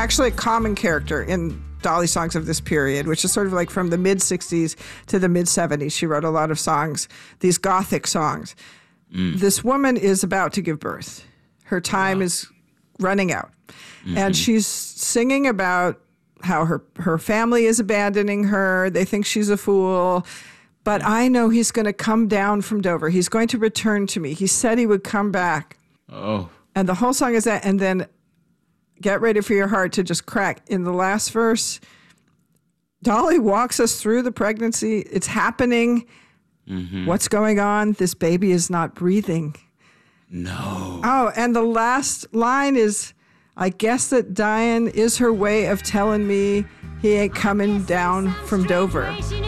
actually a common character in Dolly songs of this period, which is sort of like from the mid-'60s to the mid-'70s. She wrote a lot of songs, these Gothic songs. This woman is about to give birth. Her time is running out. And she's singing about how her family is abandoning her. They think she's a fool. But I know he's going to come down from Dover. He's going to return to me. He said he would come back. Oh. And the whole song is that. And then get ready for your heart to just crack. In the last verse, Dolly walks us through the pregnancy. It's happening. What's going on? This baby is not breathing. No. Oh, and the last line is, I guess that dying is her way of telling me he ain't coming down from Dover.